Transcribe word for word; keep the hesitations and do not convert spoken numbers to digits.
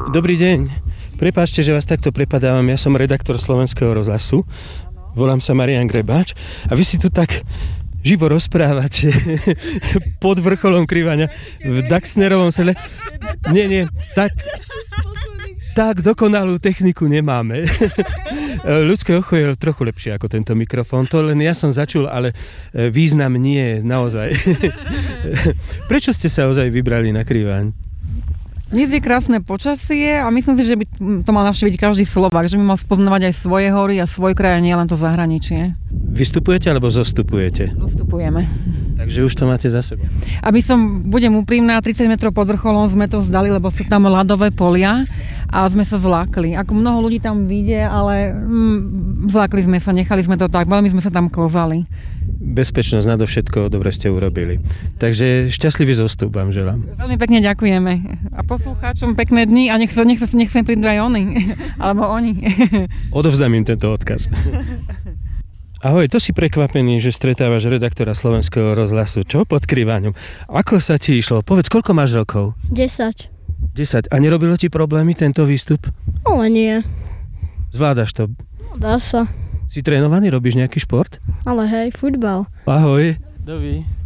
Dobrý deň. Prepáčte, že vás takto prepadávam. Ja som redaktor Slovenského rozhlasu. Volám sa Marián Grebáč. A vy si tu tak živo rozprávate pod vrcholom Kriváňa v Daxnerovom sedle. Nie, nie, tak, tak dokonalú techniku nemáme. Ľudské ucho je trochu lepšie ako tento mikrofón. To len ja som začul, ale význam nie, naozaj. Prečo ste sa ozaj vybrali na Kriváň? Dnes je krásne počasie a myslím si, že by to mal navštíviť každý Slovák, že by mal spoznávať aj svoje hory a svoj kraj a nie len to zahraničie. Vystupujete alebo zostupujete? Zostupujeme. Takže už to máte za sebou. Aby som, budem úprimná, tridsať metrov pod vrcholom sme to vzdali, lebo sú tam ľadové polia a sme sa zlákli. Ako mnoho ľudí tam vyjde, ale mm, zlákli sme sa, nechali sme to tak, veľmi sme sa tam klzali. Bezpečnosť nadovšetko, dobre ste urobili. Takže šťastlivý zostup vám želám. Veľmi pekne ďakujeme. A poslucháčom pekné dni a nech sa nech sa nech sem prídu aj oni. Alebo oni. Odovzdám im tento odkaz. Ahoj, to si prekvapený, že stretávaš redaktora Slovenského rozhlasu. Čo pod Kriváňom? Ako sa ti išlo? Povedz, koľko máš rokov? desať. desať. A nerobilo ti problémy tento výstup? Ale nie. Zvládaš to? No, dá sa. Si trénovaný? Robíš nejaký šport? Ale hej, futbal. Ahoj. Dovi.